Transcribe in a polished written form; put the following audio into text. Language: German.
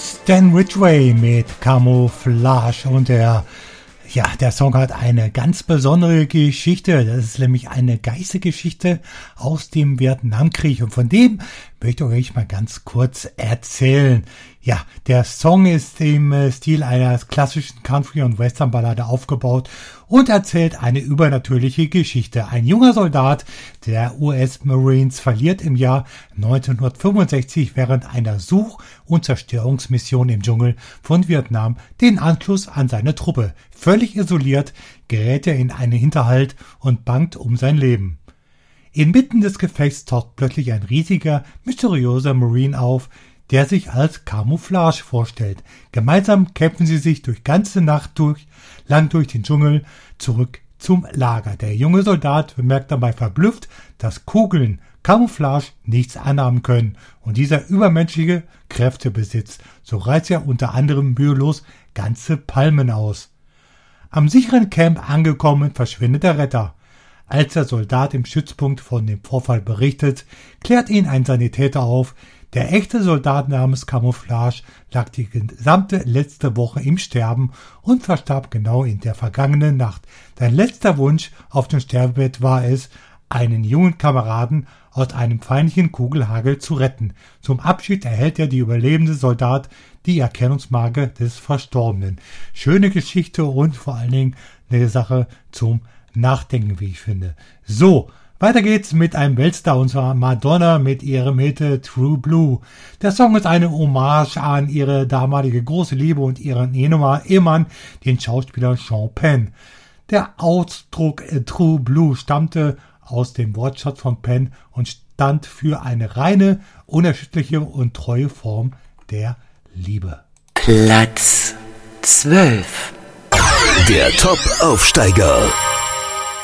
Stan Ridgway mit Camouflage und der Song hat eine ganz besondere Geschichte. Das ist nämlich eine Geistergeschichte aus dem Vietnamkrieg und von dem möchte ich euch mal ganz kurz erzählen. Ja, der Song ist im Stil einer klassischen Country- und Western-Ballade aufgebaut und erzählt eine übernatürliche Geschichte. Ein junger Soldat der US Marines verliert im Jahr 1965 während einer Such- und Zerstörungsmission im Dschungel von Vietnam den Anschluss an seine Truppe. Völlig isoliert gerät er in einen Hinterhalt und bangt um sein Leben. Inmitten des Gefechts taucht plötzlich ein riesiger, mysteriöser Marine auf, der sich als Camouflage vorstellt. Gemeinsam kämpfen sie sich durch ganze Nacht lang durch den Dschungel zurück zum Lager. Der junge Soldat bemerkt dabei verblüfft, dass Kugeln Camouflage nichts anhaben können und dieser übermenschliche Kräfte besitzt. So reißt er unter anderem mühelos ganze Palmen aus. Am sicheren Camp angekommen, verschwindet der Retter. Als der Soldat im Stützpunkt von dem Vorfall berichtet, klärt ihn ein Sanitäter auf. Der echte Soldat namens Camouflage lag die gesamte letzte Woche im Sterben und verstarb genau in der vergangenen Nacht. Sein letzter Wunsch auf dem Sterbebett war es, einen jungen Kameraden aus einem feindlichen Kugelhagel zu retten. Zum Abschied erhält die überlebende Soldat die Erkennungsmarke des Verstorbenen. Schöne Geschichte und vor allen Dingen eine Sache zum Nachdenken, wie ich finde. So, weiter geht's mit einem Weltstar, und zwar Madonna mit ihrem Hit True Blue. Der Song ist eine Hommage an ihre damalige große Liebe und ihren Ehemann, den Schauspieler Sean Penn. Der Ausdruck True Blue stammte aus dem Wortschatz von Penn und stand für eine reine, unerschütterliche und treue Form der Liebe. Platz 12. Der Top-Aufsteiger.